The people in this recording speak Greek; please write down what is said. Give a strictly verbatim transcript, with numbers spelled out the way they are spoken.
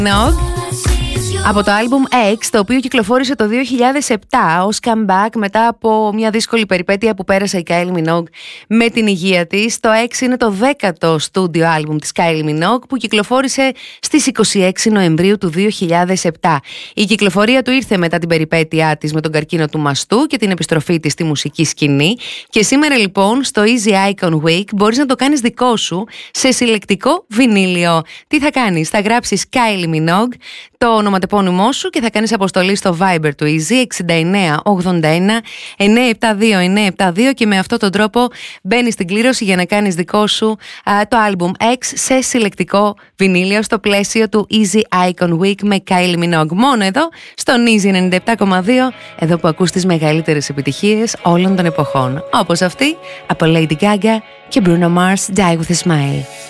Minogue από το άλμπουμ X, το οποίο κυκλοφόρησε το δύο χιλιάδες επτά ως comeback μετά από μια δύσκολη περιπέτεια που πέρασε η Kylie Minogue με την υγεία της. Το X είναι το δέκατο στούντιο άλμπουμ της Kylie Minogue που κυκλοφόρησε στις είκοσι έξι Νοεμβρίου του δύο χιλιάδες επτά. Η κυκλοφορία του ήρθε μετά την περιπέτειά της με τον καρκίνο του μαστού και την επιστροφή της στη μουσική σκηνή. Και σήμερα λοιπόν στο Easy Icon Week μπορείς να το κάνεις δικό σου σε συλλεκτικό βινίλιο. Τι θα κάνεις? Θα γράψεις Kylie Minogue, το ονοματεπώνυμό σου, και θα κάνεις αποστολή στο Viber του Easy εξήντα εννέα ογδόντα ένα εννιακόσια εβδομήντα δύο εννιακόσια εβδομήντα δύο και με αυτόν τον τρόπο μπαίνεις στην κλήρωση για να κάνεις δικό σου α, το άλμπουμ X σε συλλεκτικό βινίλιο στο πλαίσιο του Easy Icon Week με Kylie Minogue. Μόνο εδώ στον Easy ενενήντα επτά κόμμα δύο, εδώ που ακούς τις μεγαλύτερες επιτυχίες όλων των εποχών, όπως αυτή από Lady Gaga και Bruno Mars, Die With A Smile.